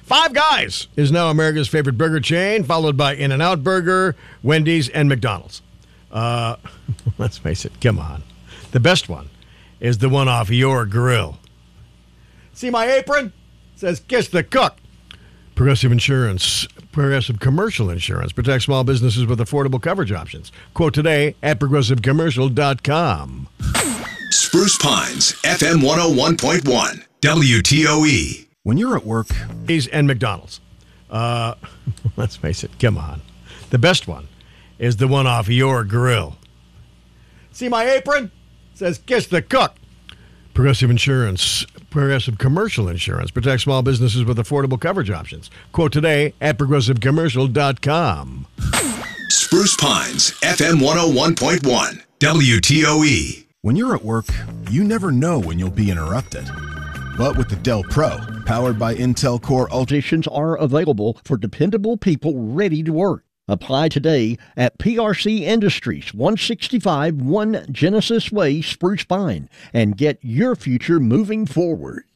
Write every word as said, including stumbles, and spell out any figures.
Five Guys is now America's favorite burger chain, followed by In-N-Out Burger, Wendy's, and McDonald's. Uh, let's face it, come on. The best one is the one off your grill. See my apron? It says Kiss the Cook. Progressive Insurance, Progressive Commercial Insurance protects small businesses with affordable coverage options. Quote today at progressive commercial dot com. Spruce Pines, F M one oh one point one, W T O E. When you're at work... And McDonald's. Uh, let's face it, come on. The best one is the one off your grill. See my apron? It says Kiss the Cook. Progressive Insurance, Progressive Commercial Insurance protects small businesses with affordable coverage options. Quote today at progressive commercial dot com. Spruce Pines, F M one oh one point one, W T O E. When you're at work, you never know when you'll be interrupted. But with the Dell Pro, powered by Intel Core Ultra... Positions are available for dependable people ready to work. Apply today at P R C Industries, one sixty-five one Genesis Way, Spruce Pine, and get your future moving forward.